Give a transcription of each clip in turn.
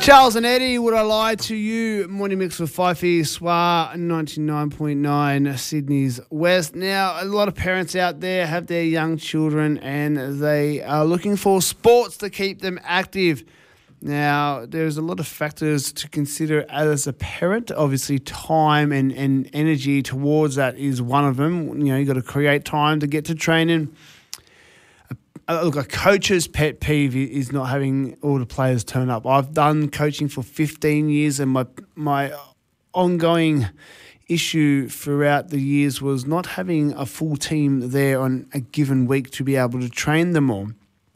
Charles and Eddie, would I lie to you? Morning mix with Fifey, SWA 99.9 Sydney's West. Now, a lot of parents out there have their young children and they are looking for sports to keep them active. Now, there's a lot of factors to consider as a parent. Obviously, time and energy towards that is one of them. You know, you've got to create time to get to training. Look, a coach's pet peeve is not having all the players turn up. I've done coaching for 15 years and my ongoing issue throughout the years was not having a full team there on a given week to be able to train them all.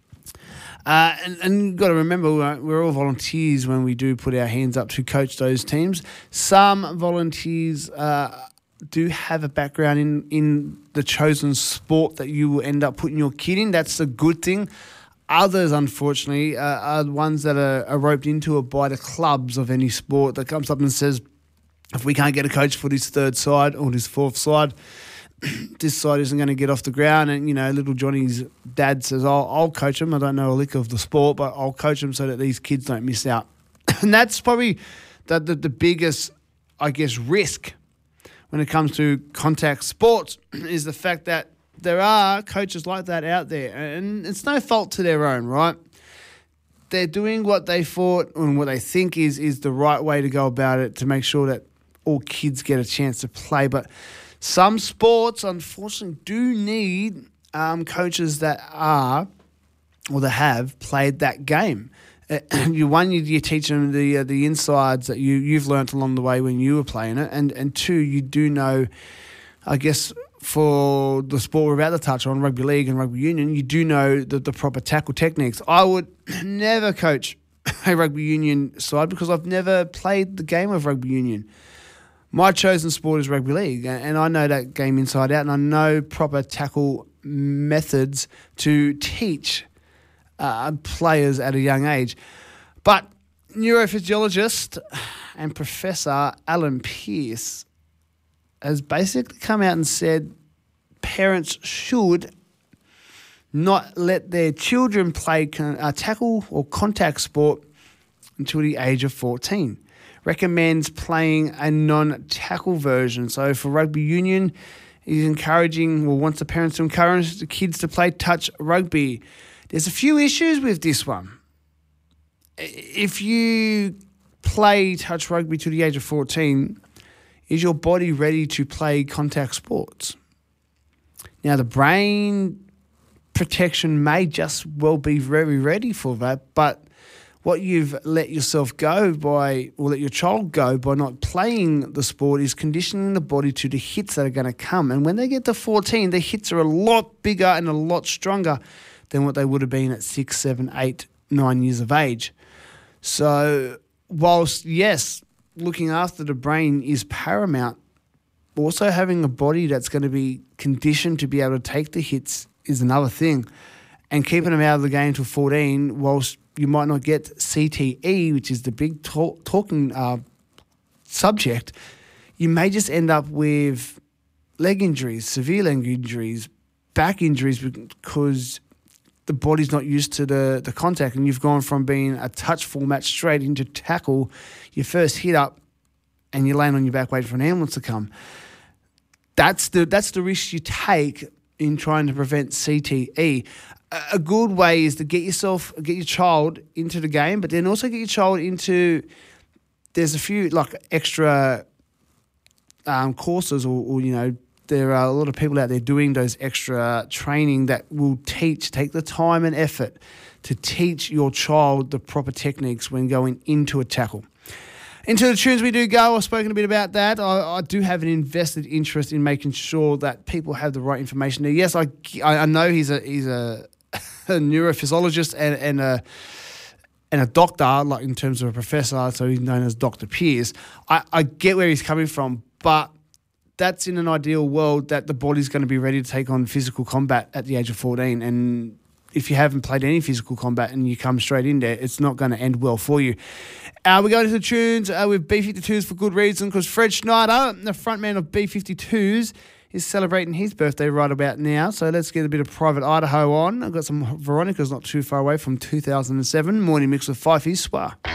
And you've got to remember, we're all volunteers when we do put our hands up to coach those teams. Some volunteers do have a background in the chosen sport that you will end up putting your kid in. That's a good thing. Others, unfortunately, are the ones that are roped into it by the clubs of any sport that comes up and says, if we can't get a coach for this third side or this fourth side, this side isn't going to get off the ground. And, you know, little Johnny's dad says, I'll coach him. I don't know a lick of the sport, but I'll coach him so that these kids don't miss out. And that's probably the biggest, I guess, risk when it comes to contact sports is the fact that there are coaches like that out there. And it's no fault to their own, right? They're doing what they thought and what they think is the right way to go about it to make sure that all kids get a chance to play. But some sports, unfortunately, do need coaches that are or that have played that game. You teach them the insides that you've learnt along the way when you were playing it, and two, you do know, I guess, for the sport we're about to touch on, rugby league and rugby union, you do know the proper tackle techniques. I would never coach a rugby union side because I've never played the game of rugby union. My chosen sport is rugby league, and I know that game inside out, and I know proper tackle methods to teach players at a young age. But neurophysiologist and Professor Alan Pearce has basically come out and said parents should not let their children play tackle or contact sport until the age of 14. Recommends playing a non-tackle version. So for rugby union, he's wants the parents to encourage the kids to play touch rugby. There's a few issues with this one. If you play touch rugby to the age of 14, is your body ready to play contact sports? Now, the brain protection may just well be very ready for that, but what you've let yourself go by, or let your child go by not playing the sport, is conditioning the body to the hits that are going to come. And when they get to 14, the hits are a lot bigger and a lot stronger than what they would have been at 6, 7, 8, 9 years of age. So whilst, yes, looking after the brain is paramount, also having a body that's going to be conditioned to be able to take the hits is another thing. And keeping them out of the game till 14, whilst you might not get CTE, which is the big talking subject, you may just end up with leg injuries, severe leg injuries, back injuries, because the body's not used to the contact, and you've gone from being a touch format straight into tackle, your first hit up, and you're laying on your back waiting for an ambulance to come. That's the risk you take in trying to prevent CTE. A good way is to get your child into the game, but then also get your child into, there's a few like extra courses or you know, there are a lot of people out there doing those extra training that will take the time and effort to teach your child the proper techniques when going into a tackle. Into the tunes we do go. I've spoken a bit about that. I do have an invested interest in making sure that people have the right information there. Yes, I know he's a neurophysiologist and a doctor, like in terms of a professor, so he's known as Dr. Pearce. I get where he's coming from, but that's in an ideal world that the body's going to be ready to take on physical combat at the age of 14. And if you haven't played any physical combat and you come straight in there, it's not going to end well for you. We're going to the tunes with B-52s for good reason, because Fred Schneider, the frontman of B-52s, is celebrating his birthday right about now. So let's get a bit of Private Idaho on. I've got some Veronica's not too far away from 2007. Morning mix with Fifey SWA.